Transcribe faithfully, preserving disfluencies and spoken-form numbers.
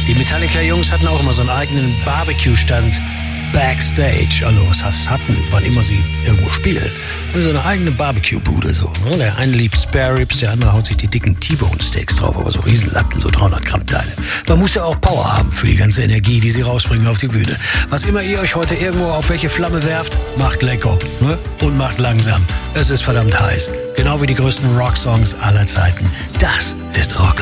Die Metallica-Jungs hatten auch immer so einen eigenen Barbecue-Stand Backstage. Also was heißt hatten, wann immer sie irgendwo spielen. Und so eine eigene Barbecue-Bude so. Ne? Der eine liebt Spare Ribs, der andere haut sich die dicken T-Bone-Steaks drauf, aber so Riesenlappen, so dreihundert Gramm Teile. Man muss ja auch Power haben für die ganze Energie, die sie rausbringen auf die Bühne. Was immer ihr euch heute irgendwo auf welche Flamme werft, macht lecker, ne? Und macht langsam. Es ist verdammt heiß. Genau wie die größten Rocksongs aller Zeiten. Das ist Rock.